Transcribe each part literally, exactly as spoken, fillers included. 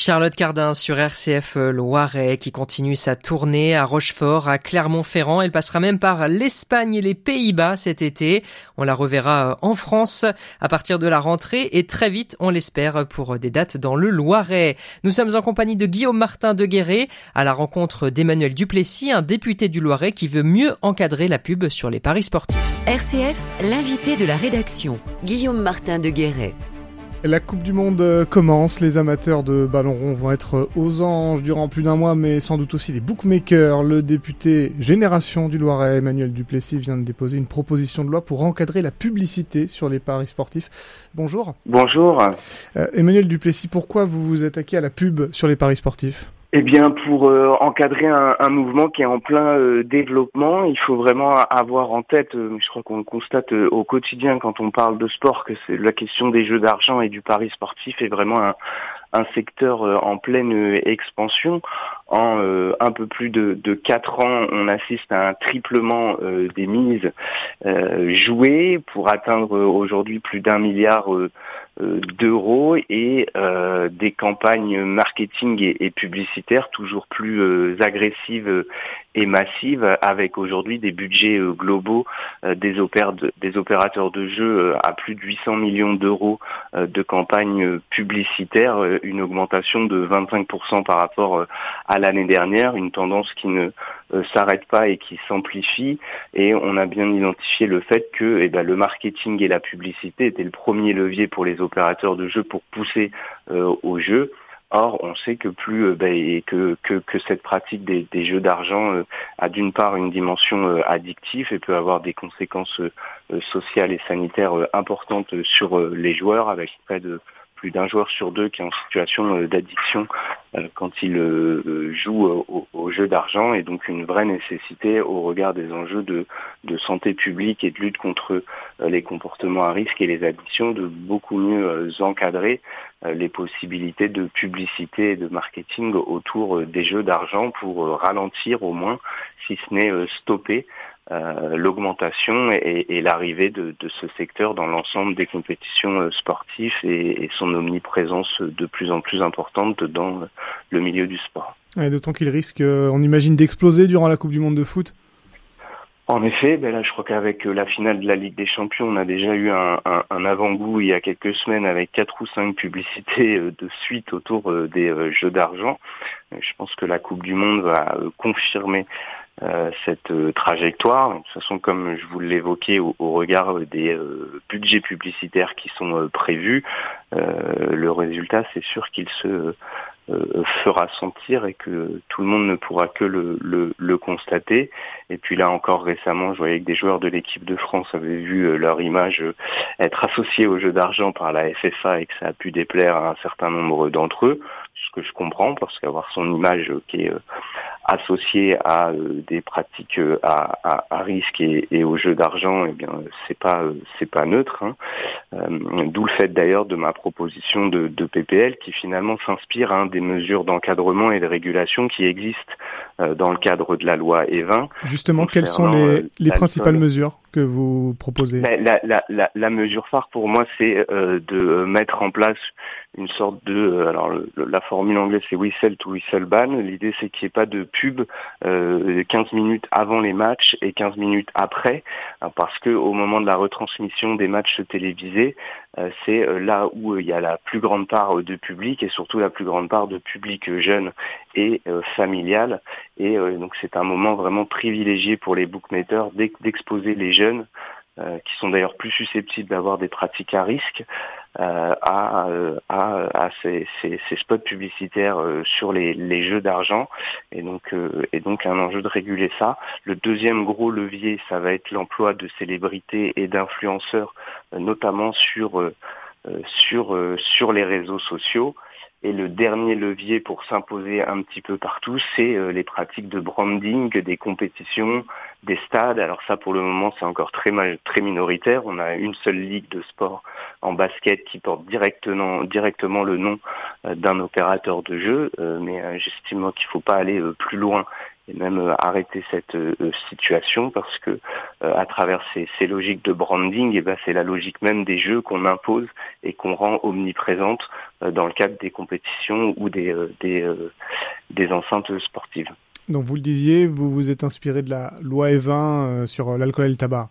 Charlotte Cardin sur R C F Loiret qui continue sa tournée à Rochefort, à Clermont-Ferrand. Elle passera même par l'Espagne et les Pays-Bas cet été. On la reverra en France à partir de la rentrée et très vite, on l'espère, pour des dates dans le Loiret. Nous sommes en compagnie de Guillaume Martin de Guéret à la rencontre d'Emmanuel Duplessis, un député du Loiret qui veut mieux encadrer la pub sur les paris sportifs. R C F, l'invité de la rédaction, Guillaume Martin de Guéret. La Coupe du Monde commence, les amateurs de ballon rond vont être aux anges durant plus d'un mois, mais sans doute aussi les bookmakers. Le député Génération du Loiret, Emmanuel Duplessis, vient de déposer une proposition de loi pour encadrer la publicité sur les paris sportifs. Bonjour. Bonjour. Euh, Emmanuel Duplessis, pourquoi vous vous attaquez à la pub sur les paris sportifs ? Eh bien, pour euh, encadrer un, un mouvement qui est en plein euh, développement, il faut vraiment avoir en tête, euh, je crois qu'on le constate euh, au quotidien quand on parle de sport, que c'est la question des jeux d'argent et du pari sportif est vraiment un, un secteur euh, en pleine euh, expansion. En euh, un peu plus de, de quatre ans, on assiste à un triplement euh, des mises euh, jouées pour atteindre euh, aujourd'hui plus d'un milliard euh, d'euros et euh, des campagnes marketing et, et publicitaires toujours plus euh, agressives et massives, avec aujourd'hui des budgets euh, globaux euh, des, opér- de, des opérateurs de jeux euh, à plus de huit cents millions d'euros euh, de campagnes publicitaires, euh, une augmentation de vingt-cinq pour cent par rapport euh, à l'année dernière, une tendance qui ne euh, s'arrête pas et qui s'amplifie. Et on a bien identifié le fait que eh ben, le marketing et la publicité étaient le premier levier pour les opérateurs de jeux pour pousser euh, au jeu. Or, on sait que plus euh, bah, et que, que que cette pratique des, des jeux d'argent euh, a d'une part une dimension euh, addictive et peut avoir des conséquences euh, sociales et sanitaires euh, importantes sur euh, les joueurs, avec près de plus d'un joueur sur deux qui est en situation euh, d'addiction euh, quand il euh, joue euh, au, au jeu d'argent, et donc une vraie nécessité au regard des enjeux de, de santé publique et de lutte contre euh, les comportements à risque et les addictions, de beaucoup mieux euh, encadrer euh, les possibilités de publicité et de marketing autour euh, des jeux d'argent pour euh, ralentir au moins, si ce n'est euh, stopper, Euh, l'augmentation et, et l'arrivée de, de ce secteur dans l'ensemble des compétitions euh, sportives et, et son omniprésence de plus en plus importante dans euh, le milieu du sport. Ouais, d'autant qu'il risque, euh, on imagine, d'exploser durant la Coupe du Monde de foot. En effet, ben là, je crois qu'avec la finale de la Ligue des Champions, on a déjà eu un, un, un avant-goût il y a quelques semaines avec quatre ou cinq publicités de suite autour des jeux d'argent. Je pense que la Coupe du Monde va confirmer euh, cette trajectoire. De toute façon, comme je vous l'évoquais, au, au regard des euh, budgets publicitaires qui sont euh, prévus, euh, le résultat, c'est sûr qu'il se Euh, fera sentir et que tout le monde ne pourra que le, le, le constater. Et puis là encore récemment, je voyais que des joueurs de l'équipe de France avaient vu euh, leur image euh, être associée au jeu d'argent par la F F A et que ça a pu déplaire à un certain nombre d'entre eux, ce que je comprends, parce qu'avoir son image euh, qui est euh, associée à euh, des pratiques euh, à, à, à risque et, et au jeu d'argent, eh bien c'est pas euh, c'est pas neutre, hein. Euh, d'où le fait d'ailleurs de ma proposition de, de P P L qui finalement s'inspire hein, des mesures d'encadrement et de régulation qui existent euh, dans le cadre de la loi E vingt. Justement, quelles sont les, les principales mesures que vous proposez ? Ben, la, la, la, la mesure phare pour moi, c'est euh, de mettre en place une sorte de... Euh, alors le, la formule anglaise, c'est whistle to whistle ban. L'idée, c'est qu'il n'y ait pas de pub euh, quinze minutes avant les matchs et quinze minutes après, hein, parce que au moment de la retransmission des matchs télévisés, euh, c'est euh, là où euh, il y a la plus grande part euh, de public et surtout la plus grande part de public euh, jeune et euh, familial. Et euh, donc c'est un moment vraiment privilégié pour les bookmakers d'exposer les jeunes, euh, qui sont d'ailleurs plus susceptibles d'avoir des pratiques à risque, euh, à, à, à ces, ces, ces spots publicitaires euh, sur les, les jeux d'argent. Et donc, euh, et donc un enjeu de réguler ça. Le deuxième gros levier, ça va être l'emploi de célébrités et d'influenceurs, euh, notamment sur, euh, sur, euh, sur les réseaux sociaux. Et le dernier levier pour s'imposer un petit peu partout, c'est euh, les pratiques de branding, des compétitions, des stades. Alors ça, pour le moment, c'est encore très très minoritaire. On a une seule ligue de sport en basket qui porte directement directement le nom euh, d'un opérateur de jeu, euh, mais euh, j'estime qu'il ne faut pas aller euh, plus loin et même euh, arrêter cette euh, situation parce que euh, à travers ces, ces logiques de branding, et ben c'est la logique même des jeux qu'on impose et qu'on rend omniprésente euh, dans le cadre des compétitions ou des euh, des, euh, des enceintes sportives. Donc vous le disiez, vous vous êtes inspiré de la loi E vingt euh, sur l'alcool et le tabac.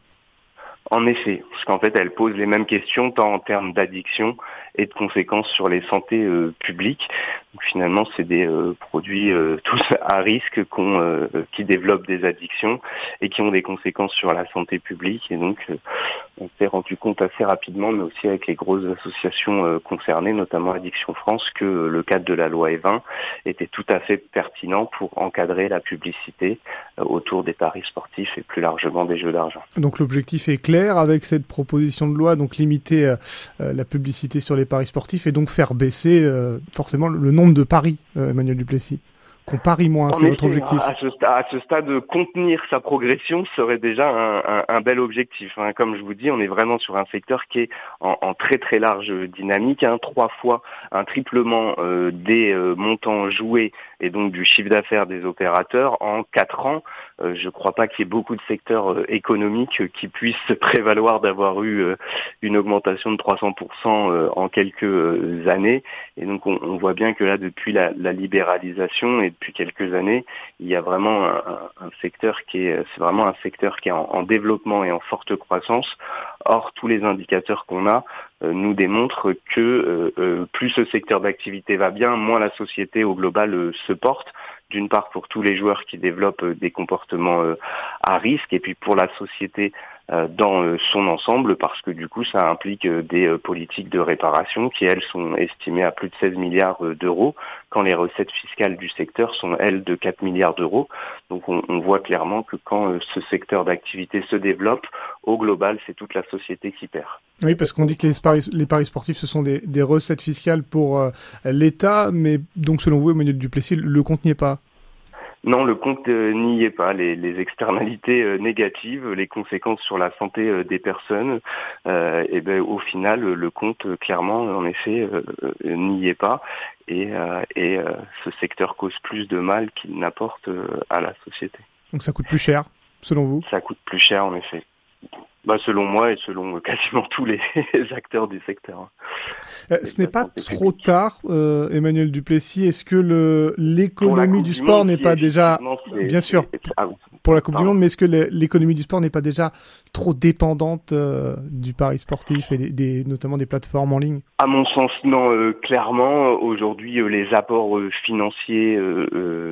En effet, parce qu'en fait, elle pose les mêmes questions tant en termes d'addiction et de conséquences sur les santé euh, publiques. Donc, finalement, c'est des euh, produits euh, tous à risque qu'on, euh, qui développent des addictions et qui ont des conséquences sur la santé publique. Et donc, euh, on s'est rendu compte assez rapidement, mais aussi avec les grosses associations euh, concernées, notamment Addiction France, que euh, le cadre de la loi E vingt était tout à fait pertinent pour encadrer la publicité euh, autour des paris sportifs et plus largement des jeux d'argent. Donc l'objectif est clair avec cette proposition de loi, donc limiter euh, la publicité sur les paris sportifs et donc faire baisser euh, forcément le nombre de paris, euh, Emmanuel Duplessis. Qu'on parie moins, en c'est effet, votre objectif. À ce, à ce stade, contenir sa progression serait déjà un, un, un bel objectif. Hein. Comme je vous dis, on est vraiment sur un secteur qui est en, en très très large dynamique, hein. Trois fois un triplement euh, des euh, montants joués et donc du chiffre d'affaires des opérateurs en quatre ans. Euh, je ne crois pas qu'il y ait beaucoup de secteurs euh, économiques euh, qui puissent se prévaloir d'avoir eu euh, une augmentation de trois cents pour cent euh, en quelques euh, années. Et donc on, on voit bien que là, depuis la, la libéralisation et depuis quelques années, il y a vraiment un, un secteur qui est, c'est vraiment un secteur qui est en, en développement et en forte croissance. Or, tous les indicateurs qu'on a euh, nous démontrent que euh, euh, plus ce secteur d'activité va bien, moins la société au global euh, se porte. D'une part pour tous les joueurs qui développent euh, des comportements euh, à risque, et puis pour la société euh, dans euh, son ensemble, parce que du coup ça implique euh, des euh, politiques de réparation qui elles sont estimées à plus de seize milliards euh, d'euros, quand les recettes fiscales du secteur sont elles de quatre milliards d'euros. Donc on, on voit clairement que quand euh, ce secteur d'activité se développe, au global c'est toute la société qui perd. Oui, parce qu'on dit que les paris, les paris sportifs, ce sont des, des recettes fiscales pour euh, l'État, mais donc selon vous, Emmanuel Duplessis, le compte n'y est pas. Non, le compte euh, n'y est pas. Les, les externalités euh, négatives, les conséquences sur la santé euh, des personnes, euh, et ben au final, le compte euh, clairement, en effet, euh, euh, n'y est pas. Et, euh, et euh, ce secteur cause plus de mal qu'il n'apporte euh, à la société. Donc ça coûte plus cher, selon vous ? Ça coûte plus cher, en effet. Bah, selon moi et selon quasiment tous les acteurs du secteur. Euh, ce n'est pas trop publique. tard, euh, Emmanuel Duplessis. Est-ce que le, l'économie du sport n'est pas déjà, bien sûr, ah, oui. pour la Coupe Pardon. du Monde, mais est-ce que l'économie du sport n'est pas déjà trop dépendante euh, du pari sportif et des, des, notamment des plateformes en ligne ? À mon sens, non. Euh, clairement, aujourd'hui, euh, les apports euh, financiers euh,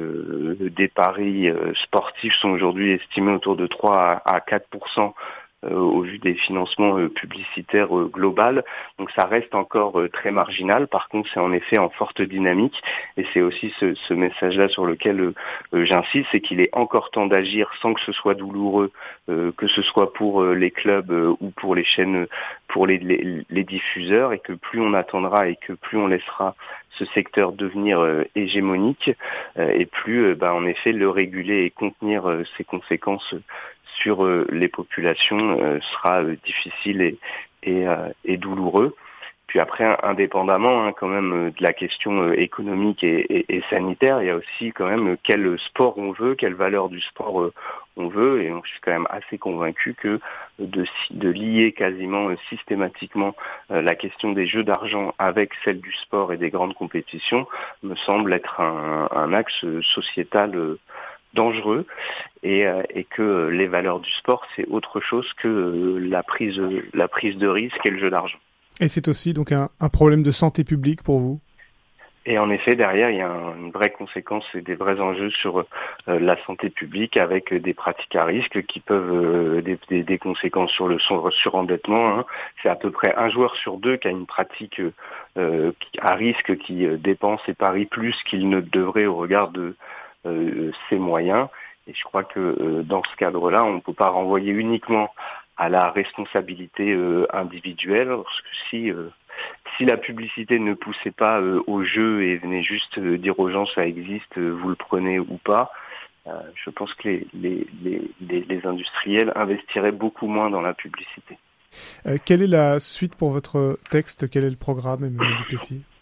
euh, des paris euh, sportifs sont aujourd'hui estimés autour de trois à quatre pour cent. Euh, au vu des financements euh, publicitaires euh, global. Donc ça reste encore euh, très marginal. Par contre, c'est en effet en forte dynamique. Et c'est aussi ce, ce message-là sur lequel euh, euh, j'insiste, c'est qu'il est encore temps d'agir sans que ce soit douloureux, euh, que ce soit pour euh, les clubs euh, ou pour les chaînes, pour les, les, les diffuseurs, et que plus on attendra et que plus on laissera ce secteur devenir euh, hégémonique, euh, et plus, euh, bah, en effet, le réguler et contenir euh, ses conséquences sur euh, les populations euh, sera euh, difficile et, et, euh, et douloureux. Puis après, indépendamment hein, quand même de la question euh, économique et, et, et sanitaire, il y a aussi quand même quel sport on veut, quelle valeur du sport euh, on veut. Et donc, je suis quand même assez convaincu que de, de lier quasiment euh, systématiquement euh, la question des jeux d'argent avec celle du sport et des grandes compétitions me semble être un, un axe sociétal euh, dangereux, et, euh, et que les valeurs du sport, c'est autre chose que euh, la prise, la prise de risque et le jeu d'argent. Et c'est aussi donc un, un problème de santé publique pour vous ? Et en effet, derrière, il y a un, une vraie conséquence et des vrais enjeux sur euh, la santé publique, avec des pratiques à risque qui peuvent euh, des, des, des conséquences sur le surendettement. Hein. C'est à peu près un joueur sur deux qui a une pratique euh, à risque, qui euh, dépense et parie plus qu'il ne devrait au regard de Euh, ses moyens. Et je crois que euh, dans ce cadre-là, on ne peut pas renvoyer uniquement à la responsabilité euh, individuelle, parce que si euh, si la publicité ne poussait pas euh, au jeu et venait juste euh, dire aux gens ça existe, euh, vous le prenez ou pas, euh, je pense que les, les, les, les, les industriels investiraient beaucoup moins dans la publicité. Euh, quelle est la suite pour votre texte ? Quel est le programme, Emmanuel Duplessis ?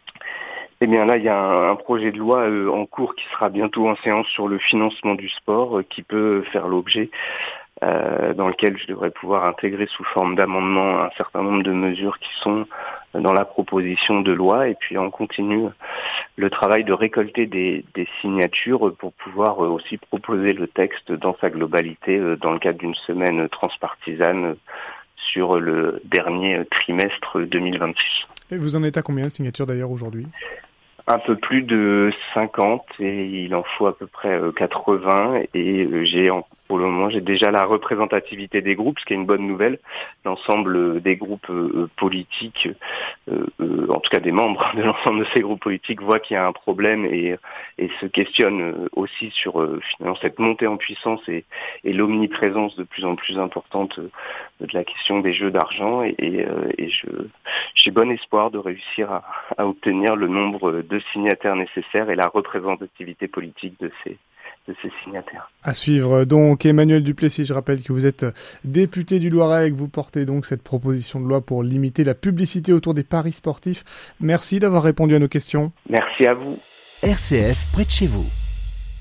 Eh bien là, il y a un, un projet de loi euh, en cours qui sera bientôt en séance sur le financement du sport, euh, qui peut faire l'objet, euh, dans lequel je devrais pouvoir intégrer sous forme d'amendement un certain nombre de mesures qui sont dans la proposition de loi. Et puis on continue le travail de récolter des, des signatures pour pouvoir euh, aussi proposer le texte dans sa globalité euh, dans le cadre d'une semaine transpartisane euh, sur le dernier trimestre deux mille vingt-six. Et vous en êtes à combien de signatures d'ailleurs aujourd'hui ? Un peu plus de cinquante et il en faut à peu près quatre-vingts et j'ai pour le moment j'ai déjà la représentativité des groupes, ce qui est une bonne nouvelle. L'ensemble des groupes euh, politiques, euh, euh, en tout cas des membres de l'ensemble de ces groupes politiques voient qu'il y a un problème et, et se questionnent aussi sur euh, finalement cette montée en puissance et, et l'omniprésence de plus en plus importante de la question des jeux d'argent et, et, et je, j'ai bon espoir de réussir à, à obtenir le nombre de signataires nécessaires et la représentativité politique de ces de ces signataires. À suivre donc Emmanuel Duplessis, je rappelle que vous êtes député du Loiret et que vous portez donc cette proposition de loi pour limiter la publicité autour des paris sportifs. Merci d'avoir répondu à nos questions. Merci à vous. R C F près de chez vous.